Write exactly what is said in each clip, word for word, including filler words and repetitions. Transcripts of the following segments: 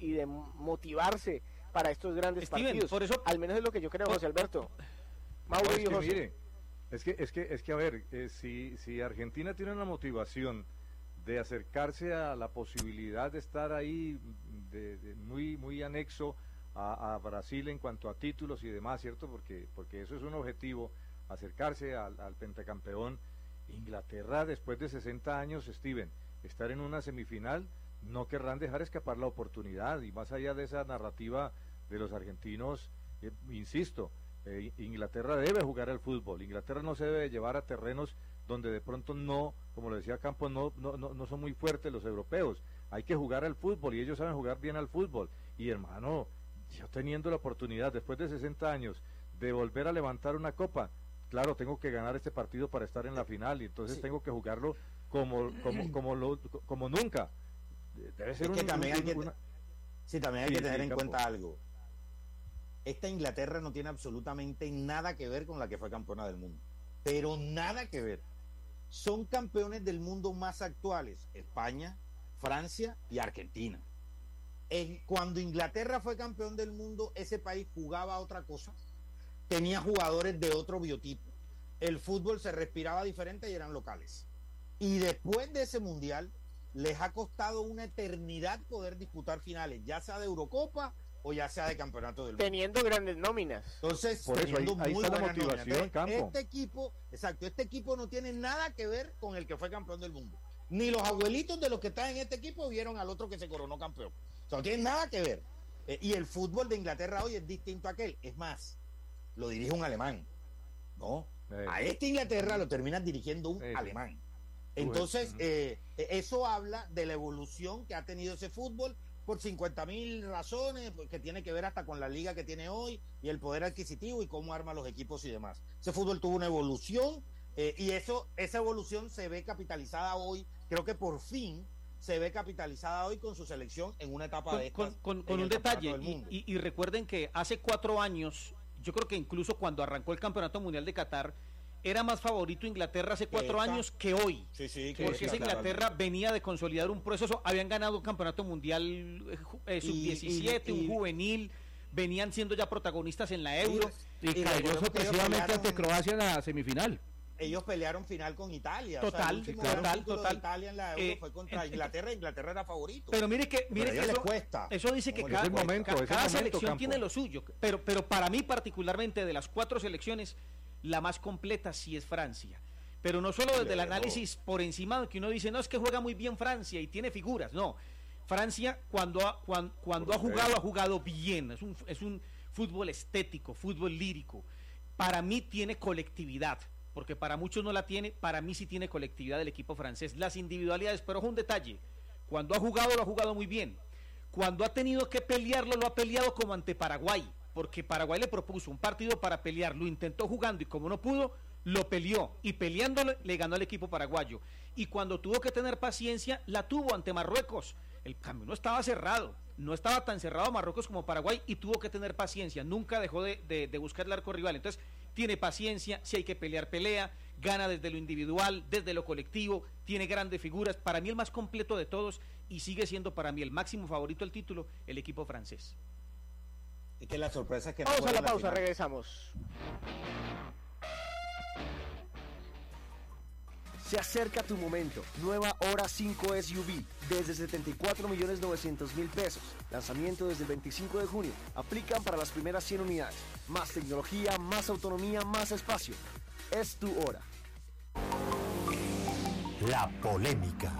y de motivarse para estos grandes Steven, partidos. Por eso, al menos es lo que yo creo, José Alberto. Mauro no, y es que, José. mire, es que, es que, es que a ver, eh, si, si Argentina tiene una motivación de acercarse a la posibilidad de estar ahí de, de muy, muy anexo a, a Brasil en cuanto a títulos y demás, ¿cierto? Porque, porque eso es un objetivo, acercarse al, al pentacampeón. Inglaterra, después de sesenta años, Steven, estar en una semifinal, no querrán dejar escapar la oportunidad, y más allá de esa narrativa de los argentinos, eh, insisto, eh, Inglaterra debe jugar al fútbol, Inglaterra no se debe llevar a terrenos donde de pronto no, como lo decía Campos, no, no, no, no son muy fuertes los europeos, hay que jugar al fútbol, y ellos saben jugar bien al fútbol, y hermano, yo teniendo la oportunidad, después de sesenta años, de volver a levantar una copa, claro, tengo que ganar este partido para estar en la final, y entonces sí. tengo que jugarlo como, como, como, lo, como nunca. Debe ser es que un, también un, hay que, una... sí, también hay sí, que tener sí, en campo. cuenta algo. Esta Inglaterra no tiene absolutamente nada que ver con la que fue campeona del mundo, pero nada que ver. Son campeones del mundo más actuales, España, Francia y Argentina. En, cuando Inglaterra fue campeón del mundo, ese país jugaba otra cosa, tenía jugadores de otro biotipo, el fútbol se respiraba diferente y eran locales. Y después de ese mundial, les ha costado una eternidad poder disputar finales, ya sea de Eurocopa o ya sea de Campeonato del Mundo. Teniendo grandes nóminas. Entonces, por eso ahí, ahí muy está la buenas motivación, nóminas. Campo. Este equipo, exacto, este equipo no tiene nada que ver con el que fue campeón del mundo. Ni los abuelitos de los que están en este equipo vieron al otro que se coronó campeón. O sea, no tiene nada que ver. Eh, y el fútbol de Inglaterra hoy es distinto a aquel. Es más, lo dirige un alemán. ¿No? Eh. A este Inglaterra lo termina dirigiendo un eh. alemán. Entonces, eh, eso habla de la evolución que ha tenido ese fútbol por cincuenta mil razones, que tiene que ver hasta con la liga que tiene hoy y el poder adquisitivo y cómo arma los equipos y demás. Ese fútbol tuvo una evolución eh, y eso esa evolución se ve capitalizada hoy, creo que por fin se ve capitalizada hoy con su selección en una etapa con, de estas, con, con, con un detalle, y, y, y recuerden que hace cuatro años, yo creo que incluso cuando arrancó el Campeonato Mundial de Qatar, era más favorito Inglaterra hace cuatro esta, años que hoy, sí, sí, que porque esa esta, Inglaterra claro. venía de consolidar un proceso, habían ganado un campeonato mundial eh, sub diecisiete, un juvenil, venían siendo ya protagonistas en la Euro, y, y, y cayó sorpresivamente ante Croacia en la semifinal. Ellos pelearon final con Italia, total, o sea, el total, total. de Italia en la Euro eh, fue contra eh, Inglaterra, Inglaterra era favorito. Pero mire que, mire que eso, cuesta. eso dice que cada, momento, cada, cada momento, selección campo. tiene lo suyo, pero, pero para mí particularmente de las cuatro selecciones, la más completa sí es Francia, pero no solo desde el análisis por encima de que uno dice, no, es que juega muy bien Francia y tiene figuras, no, Francia cuando ha, cuando, cuando ha jugado, ha jugado bien, es un, es un fútbol estético, fútbol lírico, para mí tiene colectividad, porque para muchos no la tiene, para mí sí tiene colectividad el equipo francés, las individualidades, pero ojo un detalle, cuando ha jugado lo ha jugado muy bien, cuando ha tenido que pelearlo lo ha peleado como ante Paraguay, porque Paraguay le propuso un partido para pelear, lo intentó jugando y como no pudo, lo peleó y peleándolo le ganó al equipo paraguayo. Y cuando tuvo que tener paciencia, la tuvo ante Marruecos. El camino estaba cerrado, no estaba tan cerrado Marruecos como Paraguay y tuvo que tener paciencia, nunca dejó de, de, de buscar el arco rival. Entonces, tiene paciencia, si hay que pelear, pelea, gana desde lo individual, desde lo colectivo, tiene grandes figuras. Para mí el más completo de todos y sigue siendo para mí el máximo favorito del título, el equipo francés. Es que la sorpresa es que vamos no a la pausa, final. regresamos. Se acerca tu momento. Nueva Hora cinco S U V desde setenta y cuatro millones novecientos mil pesos. Lanzamiento desde el veinticinco de junio. Aplican para las primeras cien unidades. Más tecnología, más autonomía, más espacio. Es tu hora. La polémica.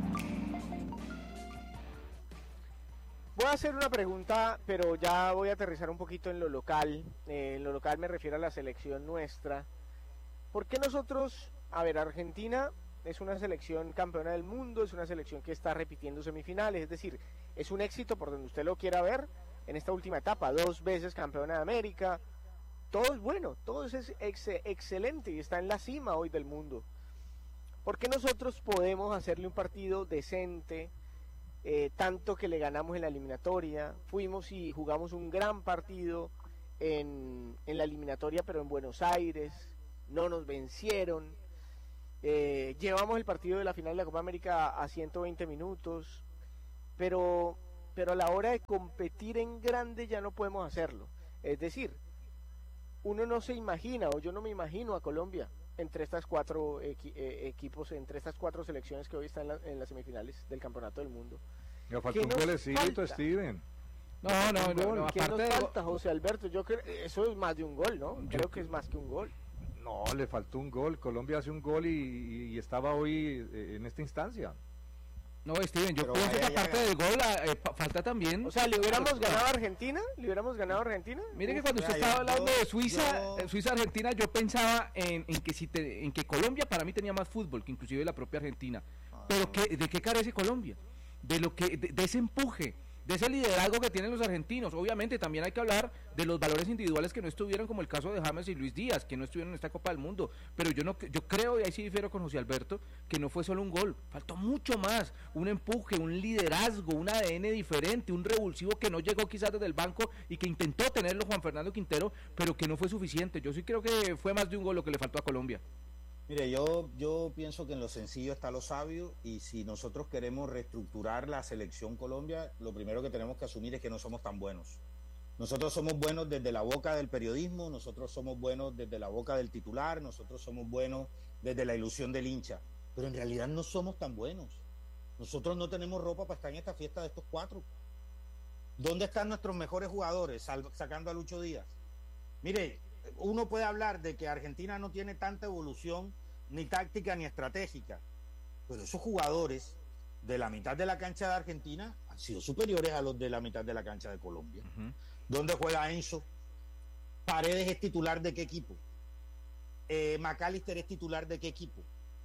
Voy a hacer una pregunta, pero ya voy a aterrizar un poquito en lo local. Eh, en lo local me refiero a la selección nuestra. ¿Por qué nosotros, a ver, Argentina es una selección campeona del mundo, es una selección que está repitiendo semifinales, es decir, es un éxito por donde usted lo quiera ver en esta última etapa, dos veces campeona de América, todo es bueno, todo es ex excelente y está en la cima hoy del mundo. ¿Por qué nosotros podemos hacerle un partido decente? Eh, tanto que le ganamos en la eliminatoria, fuimos y jugamos un gran partido en, en la eliminatoria, pero en Buenos Aires, no nos vencieron, eh, llevamos el partido de la final de la Copa América a ciento veinte minutos, pero pero a la hora de competir en grande ya no podemos hacerlo. Es decir, uno no se imagina, o yo no me imagino a Colombia entre estas cuatro equi eh, equipos, entre estas cuatro selecciones que hoy están en, la, en las semifinales del Campeonato del Mundo. Me falta un golecito, Steven. No, no, no, no, ¿Qué aparte nos de... falta, José Alberto? Yo creo eso es más de un gol, ¿no? Yo Creo que es más que un gol. No, le faltó un gol. Colombia hace un gol y, y, y estaba hoy eh, en esta instancia. No, Steven, yo Pero pienso vaya, que aparte ya, del gol, eh, pa- falta también... O sea, ¿le hubiéramos ganado a Argentina? ¿Le hubiéramos ganado a Argentina? Mire que Uf, cuando usted vaya, estaba hablando yo- de Suiza, yo- eh, Suiza-Argentina, yo pensaba en, en que si te- en que Colombia para mí tenía más fútbol que inclusive la propia Argentina. Pero ¿qué, ¿de qué carece Colombia? De lo que de, de ese empuje, de ese liderazgo que tienen los argentinos. Obviamente también hay que hablar de los valores individuales que no estuvieron, como el caso de James y Luis Díaz, que no estuvieron en esta Copa del Mundo. Pero yo no yo creo, y ahí sí difiero con José Alberto, que no fue solo un gol, faltó mucho más, un empuje, un liderazgo, un A D N diferente, un revulsivo que no llegó quizás desde el banco y que intentó tenerlo Juan Fernando Quintero, pero que no fue suficiente. Yo sí creo que fue más de un gol lo que le faltó a Colombia. Mire, yo, yo pienso que en lo sencillo está lo sabio, y si nosotros queremos reestructurar la selección Colombia, lo primero que tenemos que asumir es que no somos tan buenos. Nosotros somos buenos desde la boca del periodismo, nosotros somos buenos desde la boca del titular, nosotros somos buenos desde la ilusión del hincha, pero en realidad no somos tan buenos. Nosotros no tenemos ropa para estar en esta fiesta de estos cuatro. ¿Dónde están nuestros mejores jugadores, sal- sacando a Lucho Díaz? Mire, uno puede hablar de que Argentina no tiene tanta evolución, ni táctica ni estratégica, pero esos jugadores de la mitad de la cancha de Argentina han sido superiores a los de la mitad de la cancha de Colombia. Uh-huh. ¿Dónde juega Enzo? ¿Paredes es titular de qué equipo? Eh, ¿McAllister es titular de qué equipo?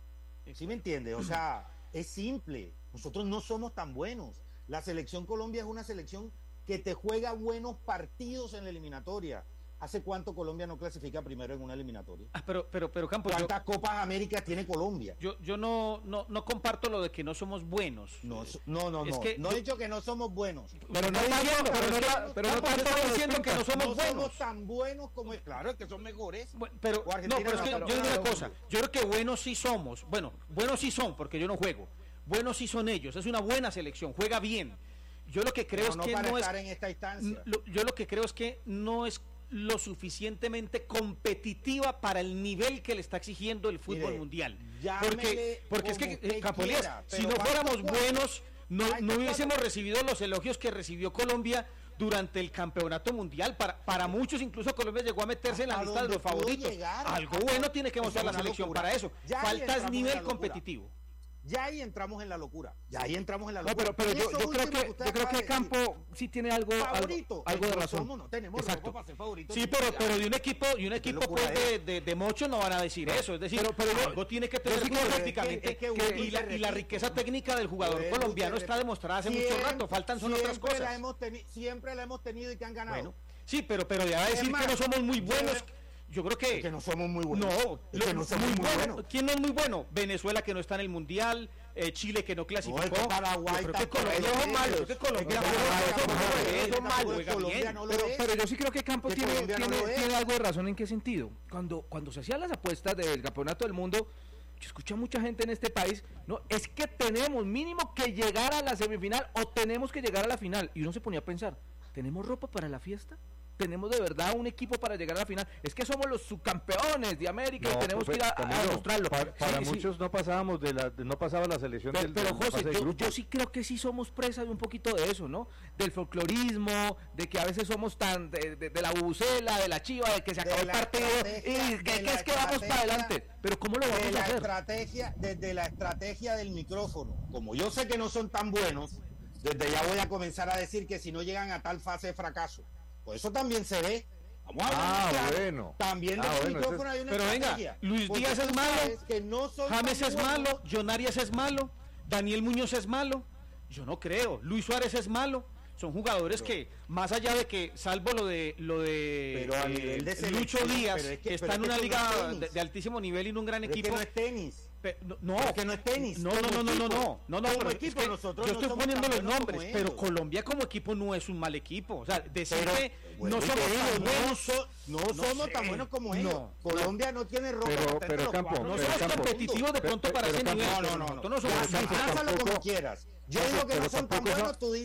¿Sí me entiende? O sea, es simple. Nosotros no somos tan buenos. La selección Colombia es una selección que te juega buenos partidos en la eliminatoria. ¿Hace cuánto Colombia no clasifica primero en una eliminatoria? Ah, pero, pero, pero Campos, yo, ¿Cuántas Copas Américas tiene Colombia? yo, yo no, no, no comparto lo de que no somos buenos. No, no, no, Es no. que no yo- he dicho que no somos buenos. Pero no Está diciendo, bien, pero no es que- ta- pero no Campos, tanto estoy lo diciendo que no somos no buenos. somos tan buenos como es. Claro, es que son mejores. Bueno, pero, O no, Argentina pero es no, que pero- yo digo una pero- cosa, yo creo que buenos sí somos, bueno, buenos sí son, porque yo no juego, buenos sí son ellos, es una buena selección, juega bien. Yo lo que creo No, es no que para no es, estar en esta instancia. lo- yo lo que creo es que no es lo suficientemente competitiva para el nivel que le está exigiendo el fútbol Mire, mundial. llámele Porque, porque es que, como usted eh, Campolías, quiera, si pero no ¿cuántos fuéramos cuatro? buenos, no, ¿Cuántos no hubiésemos cuatro? recibido los elogios que recibió Colombia durante el campeonato mundial. Para, para muchos, incluso Colombia llegó a meterse en la Hasta lista de los donde pudo favoritos. llegar. Algo bueno tiene que Eso mostrar es la una selección locura. para eso. Ya ahí Falta es entramos en la nivel locura. competitivo. Ya ahí entramos en la locura. Ya ahí entramos en la No, locura. pero, pero yo, Eso yo creo último que, usted yo creo acaba que de decir, Campo sí tiene algo, algo, favorito. algo de No razón. somos, no tenemos Exacto. ropa para ser favoritos. Sí, pero, pero de un equipo, de un equipo locura pues, de, es. de, de mocho no van a decir eso. Es decir, Pero- pero yo- algo tiene que yo tener sí creo que- futbolísticamente. es que- es que y, vuelvo y la, te y la repito. riqueza técnica del jugador Vuelvo y colombiano te está repito. demostrada hace Siempre- mucho rato. Faltan son otras siempre La cosas. hemos teni- siempre la hemos tenido y que han ganado. Bueno, sí, pero, pero ya va a Es decir más, que no somos muy buenos. yo- Yo creo que. Es que no somos muy buenos. No, Es lo- que no somos muy muy bueno. buenos. ¿Quién no es muy bueno? Venezuela, que no está en el mundial, eh, Chile, que no clasificó. No, es que Paraguay Yo creo que tampoco Colombia es es malo. ellos. Yo creo que Colombia Es que juega Paraguay bien, tampoco juega es bien, ellos, mal, tampoco es juega Colombia, bien. no lo Pero, es. pero yo sí creo que Campos Que tiene, Colombia no tiene, lo es. tiene algo de razón. ¿En qué sentido? Cuando, cuando se hacían las apuestas del campeonato del mundo, yo escuché a mucha gente en este país, no, es que tenemos mínimo que llegar a la semifinal o tenemos que llegar a la final. Y uno se ponía a pensar, ¿tenemos ropa para la fiesta? ¿Tenemos de verdad un equipo para llegar a la final? Es que somos los subcampeones de América y tenemos pues, que ir a, a Camilo, demostrarlo. Para, para Sí, sí. muchos no pasábamos de la, de- no pasaba la selección Pero, del, pero del José, fase de yo, grupos. yo sí creo que sí somos presa de un poquito de eso, ¿no? Del folclorismo, de que a veces somos tan de, de, de la bubucela, de la chiva, de que se De acabó el la partido estrategia, y de que, que la es que vamos para estrategia, adelante. Pero ¿cómo lo de vamos a la hacer? estrategia, desde la estrategia del micrófono. Como yo sé que no son tan buenos, desde ya voy a comenzar a decir que si no llegan a tal fase de fracaso, pues eso también se ve. Vamos a hablar Ah, claro. bueno. También Ah, del bueno, micrófono ese es- hay una Pero venga, estrategia. Luis Porque Díaz tú es malo, sabes que no son James tan es buenos. malo, John Arias es malo, Daniel Muñoz es malo. Yo no creo. Luis Suárez es malo. Son jugadores que, más allá de que, salvo lo de lo de Pero a nivel de Lucho selección, Díaz, pero es que- que está pero en es una que liga eso no es de, tenis. de altísimo nivel y en un gran Pero es que equipo. no es tenis. Pe- no, no, Pero es que no es tenis. No, Como no, no, no, no, equipo. no, no, no, Como pero es equipo, que nosotros yo no estoy somos poniendo tan los buenos nombres, como pero ellos. Colombia como equipo no es un mal equipo. O sea, decir Pero, que bueno, no y somos te digo, tan no buenos. so- no, no somos sé. tan buenos como No, ellos. no. Colombia no tiene ropa Pero- para estar pero entre los Campo, cuatro No pero somos Campo, competitivos de pero- pronto para pero ese Campo, nivel. no, no, no, Nosotros no Ya, somos Campo, pásalo tampoco- como quieras. Yo Campo, digo que pero no son tan tampoco buenos, son- tú dices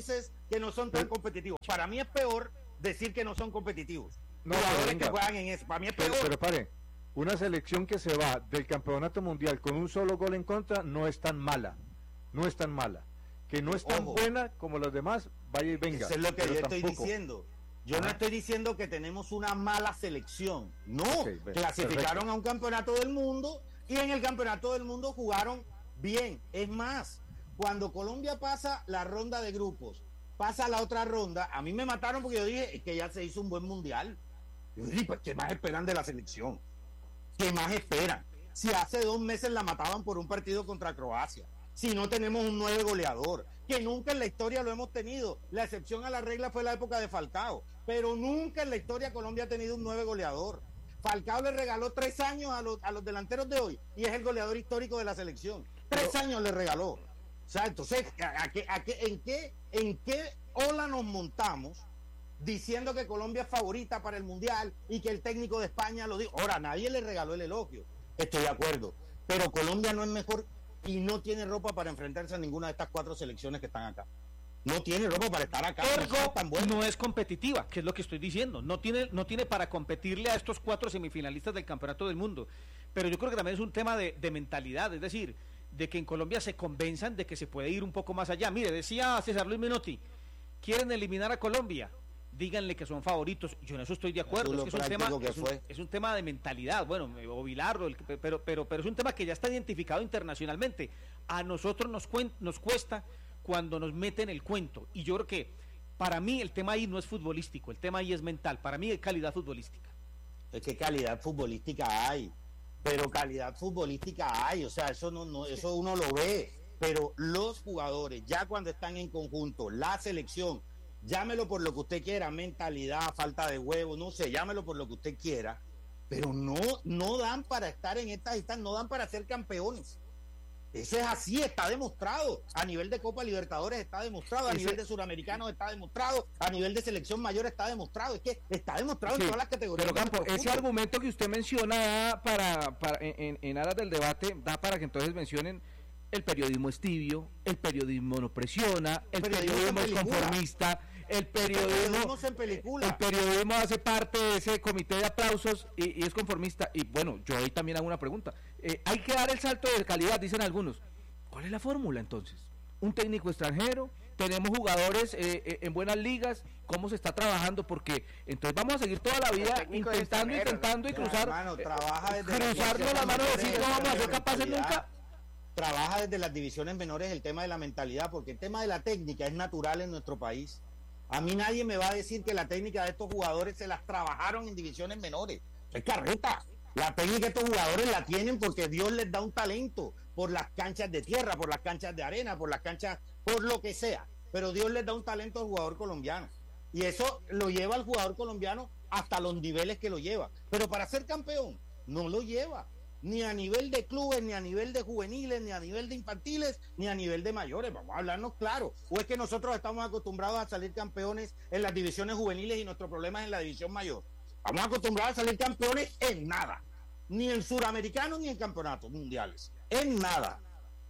que no son tan competitivos. Para mí es peor decir que no son competitivos. No, Jugadores venga. que juegan en eso. Para mí es Pero, peor. pero pare, una selección que se va del campeonato mundial con un solo gol en contra no es tan mala, no es tan mala. Que no es tan Ojo. buena como los demás, vaya y venga. Eso es lo que pero yo estoy tampoco. diciendo. Yo no Ajá. estoy diciendo que tenemos una mala selección. No, Ok, bien, clasificaron perfecto. a un campeonato del mundo y en el campeonato del mundo jugaron bien. Es más, cuando Colombia pasa la ronda de grupos, pasa la otra ronda, a mí me mataron porque yo dije es que ya se hizo un buen mundial. Yo dije, pues, ¿qué más esperan de la selección? ¿Qué más esperan? Si hace dos meses la mataban por un partido contra Croacia, si no tenemos un nueve goleador, que nunca en la historia lo hemos tenido, la excepción a la regla fue la época de Falcao, pero nunca en la historia Colombia ha tenido un nueve goleador. Falcao le regaló tres años a los, a los delanteros de hoy y es el goleador histórico de la selección. Tres años le regaló. O sea, entonces, ¿a, a qué, a qué, en, qué, ¿en qué ola nos montamos diciendo que Colombia es favorita para el Mundial y que el técnico de España lo dijo? Ahora, nadie le regaló el elogio, estoy de acuerdo, pero Colombia no es mejor y no tiene ropa para enfrentarse a ninguna de estas cuatro selecciones que están acá. No tiene ropa para estar acá. no Ergo son tan buenos. no es competitiva, que es lo que estoy diciendo. No tiene, no tiene para competirle a estos cuatro semifinalistas del Campeonato del Mundo. Pero yo creo que también es un tema de, de mentalidad, es decir, de que en Colombia se convenzan de que se puede ir un poco más allá. Mire, decía César Luis Menotti, quieren eliminar a Colombia, díganle que son favoritos. Yo en eso estoy de acuerdo, es, que es, un tema, que es, un, fue. es un tema de mentalidad, bueno, o Bilardo, el, pero, pero, pero es un tema que ya está identificado internacionalmente. A nosotros nos, cuen, nos cuesta cuando nos meten el cuento, y yo creo que para mí el tema ahí no es futbolístico, el tema ahí es mental, para mí es calidad futbolística. Es que calidad futbolística hay, pero calidad futbolística hay, o sea, eso no, no, eso uno lo ve, pero los jugadores, ya cuando están en conjunto, la selección, llámelo por lo que usted quiera, mentalidad, falta de huevo, no sé, llámelo por lo que usted quiera, pero no, no dan para estar en estas instancias, no dan para ser campeones. Eso es así, está demostrado. A nivel de Copa Libertadores está demostrado, a Ese... nivel de Suramericanos está demostrado, a nivel de selección mayor está demostrado. Es que está demostrado Sí, en todas las categorías. Pero Campo, ese fútbol. argumento que usted menciona da para, para en, en aras del debate, da para que entonces mencionen el periodismo es tibio, el periodismo no presiona, el Periodismo periodismo en es película. conformista, el periodismo, periodismo en película. el periodismo hace parte de ese comité de aplausos y, y es conformista. Y bueno, yo ahí también hago una pregunta. Eh, hay que dar el salto de calidad, dicen algunos. ¿Cuál es la fórmula entonces? ¿Un técnico extranjero? ¿Tenemos jugadores eh, eh, en buenas ligas? ¿Cómo se está trabajando? Porque entonces vamos a seguir toda la vida técnico es intentando, extranjero, intentando y Pero, cruzar, hermano, eh, trabaja desde cruzarnos las manos y decir no vamos a ser capaces nunca. Trabaja desde las divisiones menores el tema de la mentalidad, porque el tema de la técnica es natural en nuestro país. A mí nadie me va a decir que la técnica de estos jugadores se las trabajaron en divisiones menores. Es carreta. La técnica de estos jugadores la tienen porque Dios les da un talento por las canchas de tierra, por las canchas de arena, por las canchas, por lo que sea. Pero Dios les da un talento al jugador colombiano. Y eso lo lleva al jugador colombiano hasta los niveles que lo lleva. Pero para ser campeón, no lo lleva. Ni a nivel de clubes, ni a nivel de juveniles, ni a nivel de infantiles, ni a nivel de mayores. Vamos a hablarnos claro. O es que nosotros estamos acostumbrados a salir campeones en las divisiones juveniles y nuestro problema es en la división mayor. Estamos acostumbrados a salir campeones en nada. Ni en suramericanos ni en campeonatos mundiales. En nada.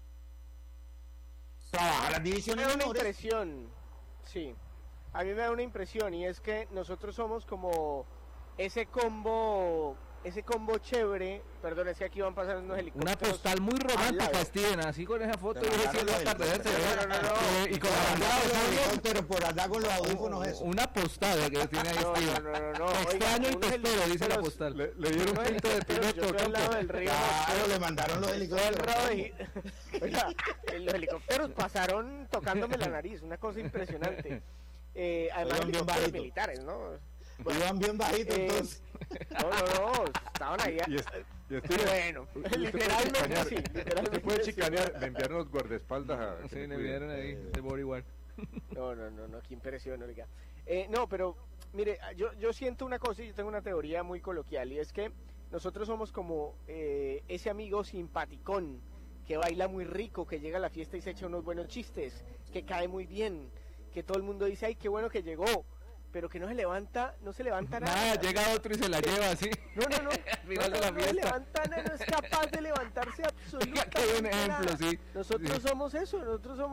Trabajar las Me divisiones da una menores. impresión, sí, a mí me da una impresión y es que nosotros somos como ese combo, ese combo chévere, perdón, es que aquí van pasando unos Una helicópteros. postal muy romántica, lado. Steven, así con esa foto Te y ese mandaron cielo los atardecer, se ve, helicópteros. No, no, no, eh, y con la Por bandera andar de con los Colombia, helicópteros, por andar con los audífonos, eso. una postal que tiene ahí No, Steven. no, no, no, no, Te oiga, extraño y te unos espero, dice la helicópteros- postal. Le, le dieron un unos punto de helicópteros, piloto, yo estoy al lado del río. Claro, le mandaron los Todo el helicópteros. bravo de- Oiga, eh, los helicópteros pasaron tocándome la nariz, una cosa impresionante. Eh, además, Iban bien helicópteros bajito. militares, ¿no? Iban bien bajitos, Eh, entonces. No, no, no, estaban ahí. Y, es- y estoy Bueno, usted puede literalmente chicanear, sí, usted literalmente puede sí. chicanear, le enviaron los guardaespaldas a que Sí, me le cuiden. vieron ahí, de bodyguard. No, no, no, no, qué impresión, oiga. Eh, no, pero mire, yo, yo siento una cosa y yo tengo una teoría muy coloquial y es que nosotros somos como eh, ese amigo simpaticón que baila muy rico, que llega a la fiesta y se echa unos buenos chistes, que cae muy bien, que todo el mundo dice, ay, qué bueno que llegó, pero que no se levanta, no se levanta nada. Nada, llega otro y se la lleva así. No, no, no, Al no, final de no, la no se fiesta. levanta nada, no es capaz de levantarse absolutamente Qué buen ejemplo, nada. sí. Nosotros Sí. somos eso, nosotros somos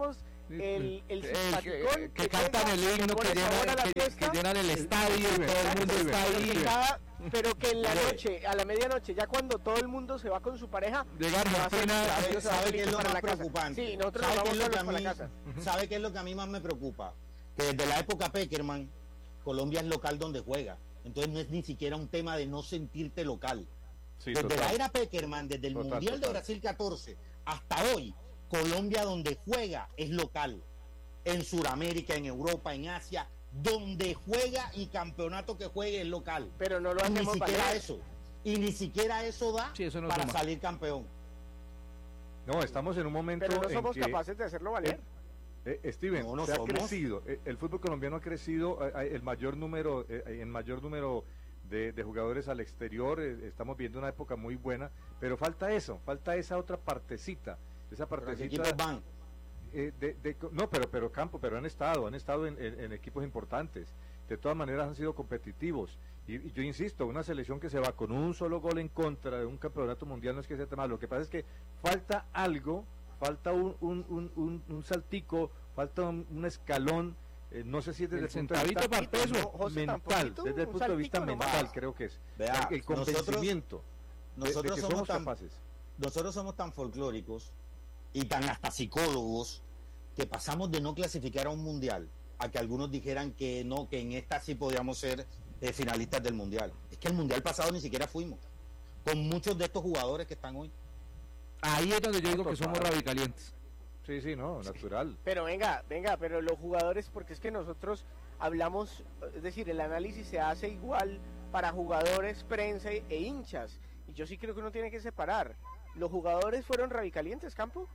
el, el El simpaticón que, que cantan el himno, que llenan, que, que llenan el estadio, y todo el mundo está ahí. Cada, pero que en la noche, a la medianoche, ya cuando todo el mundo se va con su pareja, llega Argentina, ¿Sabe, sabe qué es lo más preocupante? Sí, nosotros ¿Sabe nos qué es vamos lo que a solos mí, para la casa. ¿Sabe qué es lo que a mí más me preocupa? Que desde la época Peckerman, Colombia es local donde juega. Entonces no es ni siquiera un tema de no sentirte local. Sí, Desde total. la era Peckerman, desde el Total, Mundial total. de Brasil catorce hasta hoy, Colombia donde juega es local. En Sudamérica, en Europa, en Asia, donde juega y campeonato que juegue es local. Pero no lo Y ni hacemos siquiera valer. eso. Y ni siquiera eso da Sí, eso no para suma. salir campeón. No, estamos en un momento Pero no en somos que, capaces de hacerlo valer. Eh, eh, Steven, No, no se ha somos. crecido, eh, el fútbol colombiano ha crecido, eh, eh, el mayor número, eh, el mayor número de, de jugadores al exterior, eh, estamos viendo una época muy buena, pero falta eso, falta esa otra partecita, esa ¿Pero a qué partecita. equipos van? eh, de, de- no, pero pero campo, pero han estado, han estado en, en- en equipos importantes. De todas maneras han sido competitivos. Y, y yo insisto, una selección que se va con un solo gol en contra de un campeonato mundial no es que sea tema. Lo que pasa es que falta algo, falta un, un, un, un, un saltico, falta un, un escalón. eh, no sé si es desde El el punto de vista centavito para peso. José, mental, tampoquito, desde el un punto de vista saltico mental, nomás. creo que es. Vea, el convencimiento de- de, Nosotros que somos somos tan, capaces. nosotros somos tan folclóricos y tan hasta psicólogos que pasamos de no clasificar a un mundial a que algunos dijeran que no, que en esta sí podíamos ser eh, finalistas del mundial. Es que el mundial pasado ni siquiera fuimos, con muchos de estos jugadores que están hoy. Ahí es donde yo digo que Total. somos radicalientes. Sí, sí, no, natural. Pero venga, venga, pero los jugadores, porque es que nosotros hablamos, es decir, el análisis se hace igual para jugadores, prensa e hinchas. Y yo sí creo que uno tiene que separar. ¿Los jugadores fueron radicalientes, Campo?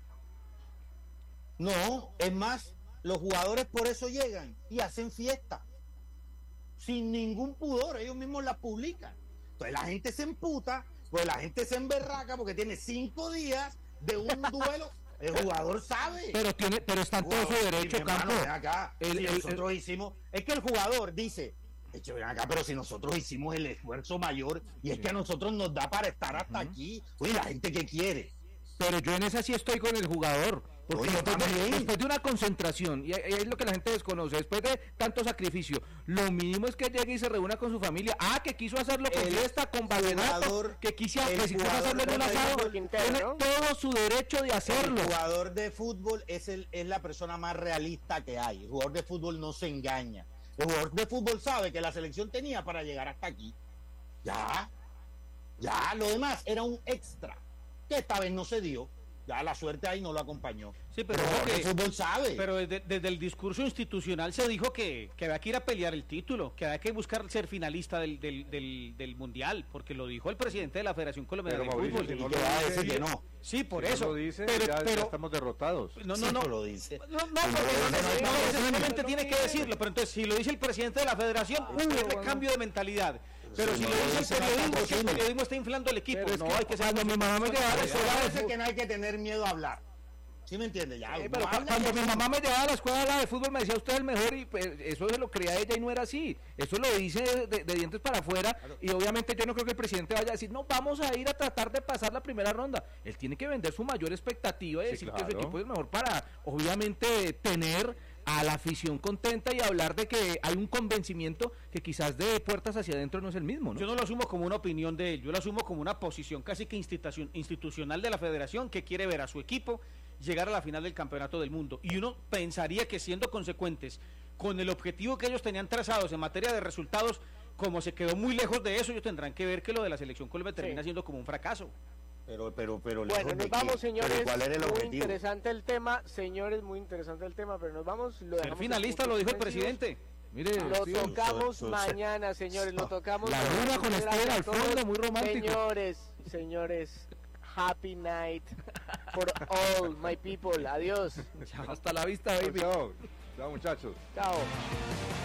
No, es más, los jugadores por eso llegan y hacen fiesta. Sin ningún pudor, ellos mismos la publican. Entonces la gente se emputa, pues la gente se emberraca porque tiene cinco días de un duelo. El jugador sabe. Pero tiene, pero está en todo su Jugador, derecho, sí, mi hermano, Campo. ven acá. El- Si el- nosotros hicimos, es que el jugador dice, "Eche, ven acá, pero si nosotros hicimos el esfuerzo mayor y es que a nosotros nos da para estar hasta aquí. Oye, la gente que quiere. Pero yo en esa sí estoy con el jugador. Porque Oye, después, de, también. después de una concentración, y es lo que la gente desconoce, después de tanto sacrificio, lo mínimo es que llegue y se reúna con su familia. Ah, que quiso hacerlo con El fiesta, con vallenato, jugador- que quiso, el que quiso jugador hacerlo en un de asado. fútbol Quintero, Tiene ¿no? todo su derecho de hacerlo. El jugador de fútbol es, el, es la persona más realista que hay. El jugador de fútbol no se engaña. El jugador de fútbol sabe que la selección tenía para llegar hasta aquí. Ya, ya, lo demás era un extra, que esta vez no se dio. Ya la suerte ahí no lo acompañó. Sí, pero el ojo jugador que- de fútbol sabe. Pero desde, desde el discurso institucional se dijo que, que había que ir a pelear el título, que había que buscar ser finalista del, del, del, del Mundial, porque lo dijo el presidente de la Federación Colombiana Pero de Mauricio, Fútbol. si no y lo que va a dice, decir que no. Sí, por Si no eso. lo dice, pero, ya, ya pero- estamos derrotados. no, no, Sí, no. lo dice. No, no, Sí, porque no, no, no, neces- no, no no, necesariamente no, tiene no, que no, decirlo, pero entonces si lo dice el presidente de la Federación, uy, es de cambio de mentalidad. Pero Sí, si no, lo lo dice el dice la periodismo, es que el Campos, periodismo está inflando el equipo. Pero es No, que hay que ser cuando mi mamá me llevaba a la Eso escuela de parece que no hay que tener miedo a hablar. ¿Sí me entiende? Ya, Sí, uno pero cu- habla cuando y mi así. mamá me llevaba a la escuela de fútbol me decía usted es el mejor y pues, eso se lo creía ella y no era así. Eso lo dice de, de- de dientes para afuera y obviamente yo no creo que el presidente vaya a decir no, vamos a ir a tratar de pasar la primera ronda. Él tiene que vender su mayor expectativa y Sí, decir que claro. su equipo es mejor para obviamente tener a la afición contenta y hablar de que hay un convencimiento que quizás de puertas hacia adentro no es el mismo, ¿no? Yo no lo asumo como una opinión de él, yo lo asumo como una posición casi que institución, institucional de la federación que quiere ver a su equipo llegar a la final del campeonato del mundo. Y uno pensaría que siendo consecuentes con el objetivo que ellos tenían trazados en materia de resultados, como se quedó muy lejos de eso, ellos tendrán que ver que lo de la selección Colombia termina Sí. siendo como un fracaso. Pero, pero, pero. Bueno, lejos de nos qué. vamos, Pero señores. ¿cuál era el Muy objetivo? interesante el tema, señores, muy interesante el tema, pero nos vamos. Lo Ser dejamos en finalista puntos lo dijo el suspensivos. presidente. Mire, Lo sí, tocamos so- so- mañana, señores, lo tocamos. La luna con Gracias estrella a al todos. fondo, muy romántico. Señores, señores, happy night for all my people. Adiós. hasta la vista, baby. Chao, chao muchachos. Chao.